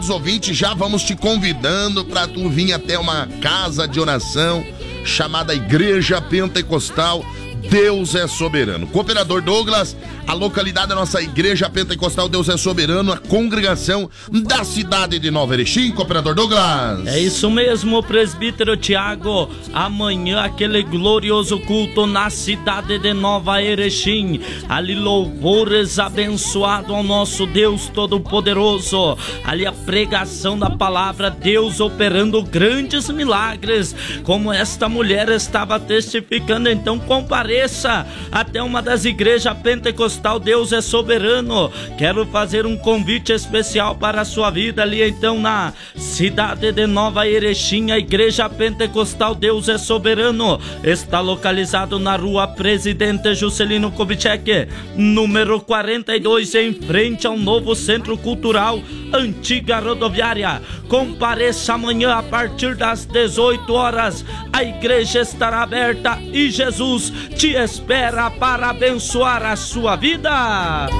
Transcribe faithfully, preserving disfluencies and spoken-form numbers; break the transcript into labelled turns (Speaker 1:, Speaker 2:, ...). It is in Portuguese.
Speaker 1: Os ouvintes, já vamos te convidando para tu vir até uma casa de oração chamada Igreja Pentecostal Deus é Soberano. Cooperador Douglas, a localidade da nossa Igreja Pentecostal Deus é Soberano, a congregação da cidade de Nova Erechim. Cooperador Douglas.
Speaker 2: É isso mesmo, presbítero Tiago. Amanhã aquele glorioso culto na cidade de Nova Erechim. Ali louvores abençoado ao nosso Deus Todo-Poderoso. Ali a pregação da palavra, Deus operando grandes milagres, como esta mulher estava testificando. Então compareça até uma das igrejas pentecostal Deus é Soberano. Quero fazer um convite especial para a sua vida ali então na cidade de Nova Erechim. A Igreja Pentecostal Deus é Soberano está localizado na rua Presidente Juscelino Kubitschek, número quarenta e dois, em frente ao novo Centro Cultural Antiga Rodoviária. Compareça amanhã a partir das dezoito horas. A igreja estará aberta e Jesus te espera para abençoar a sua vida.